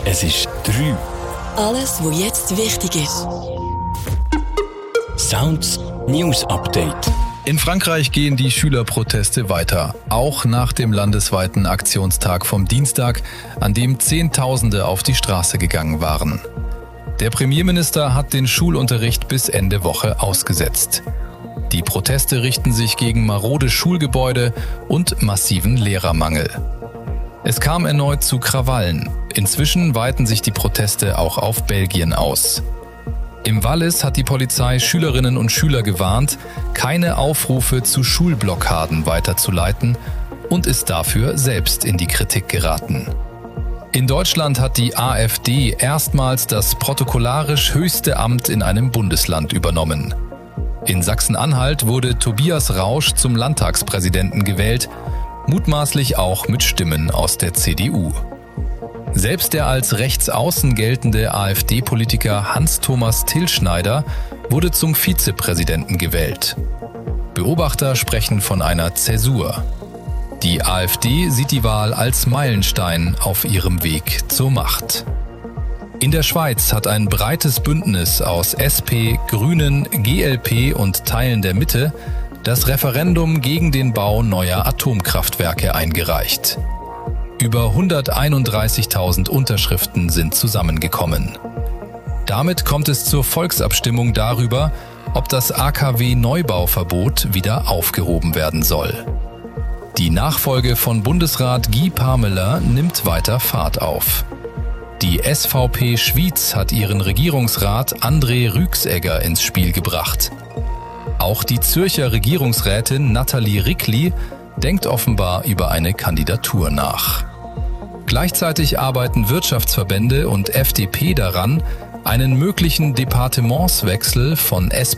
Es ist 3. Alles, was jetzt wichtig ist. Sounds News Update. In Frankreich gehen die Schülerproteste weiter, auch nach dem landesweiten Aktionstag vom Dienstag, an dem Zehntausende auf die Straße gegangen waren. Der Premierminister hat den Schulunterricht bis Ende Woche ausgesetzt. Die Proteste richten sich gegen marode Schulgebäude und massiven Lehrermangel. Es kam erneut zu Krawallen. Inzwischen weiten sich die Proteste auch auf Belgien aus. Im Wallis hat die Polizei Schülerinnen und Schüler gewarnt, keine Aufrufe zu Schulblockaden weiterzuleiten und ist dafür selbst in die Kritik geraten. In Deutschland hat die AfD erstmals das protokollarisch höchste Amt in einem Bundesland übernommen. In Sachsen-Anhalt wurde Tobias Rausch zum Landtagspräsidenten gewählt, mutmaßlich auch mit Stimmen aus der CDU. Selbst der als rechtsaußen geltende AfD-Politiker Hans-Thomas Tillschneider wurde zum Vizepräsidenten gewählt. Beobachter sprechen von einer Zäsur. Die AfD sieht die Wahl als Meilenstein auf ihrem Weg zur Macht. In der Schweiz hat ein breites Bündnis aus SP, Grünen, GLP und Teilen der Mitte das Referendum gegen den Bau neuer Atomkraftwerke eingereicht. Über 131.000 Unterschriften sind zusammengekommen. Damit kommt es zur Volksabstimmung darüber, ob das AKW-Neubauverbot wieder aufgehoben werden soll. Die Nachfolge von Bundesrat Guy Parmelin nimmt weiter Fahrt auf. Die SVP Schwyz hat ihren Regierungsrat André Rüegsegger ins Spiel gebracht. Auch die Zürcher Regierungsrätin Nathalie Rickli denkt offenbar über eine Kandidatur nach. Gleichzeitig arbeiten Wirtschaftsverbände und FDP daran, einen möglichen Departementswechsel von SP